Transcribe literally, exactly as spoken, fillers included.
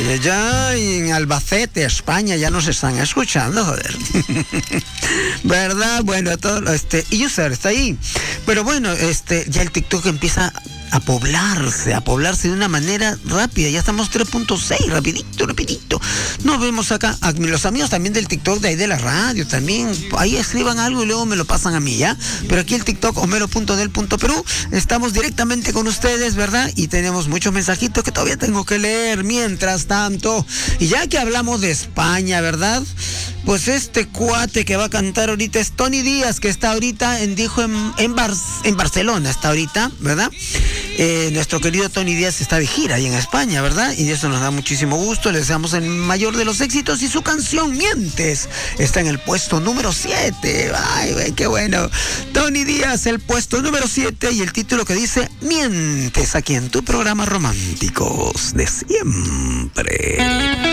ay, ay, en Albacete, España, ya nos están escuchando, joder. ¿Verdad? Bueno, todo, este, user está ahí. Pero bueno, este, ya el TikTok empieza a poblarse, a poblarse de una manera rápida. Ya estamos tres punto seis, rapidito, rapidito. Nos vemos acá. A los amigos también del TikTok de ahí de la radio, también. Ahí escriban algo y luego me lo pasan a mí, ¿ya? Pero aquí el TikTok, homero punto del punto perú. Estamos directamente con ustedes, ¿verdad? Y tenemos muchos mensajitos que todavía tengo que leer. Mientras tanto, y ya que hablamos de España, ¿verdad? Pues este cuate que va a cantar ahorita es Tony Díaz, que está ahorita en, dijo en, en, Bar, en Barcelona, está ahorita, ¿verdad? Eh, nuestro querido Tony Díaz está de gira ahí en España, ¿verdad? Y eso nos da muchísimo gusto, le deseamos el mayor de los éxitos y su canción Mientes está en el puesto número siete. Ay, güey, qué bueno. Tony Díaz, el puesto número siete y el título que dice Mientes, aquí en tu programa Románticos de Siempre.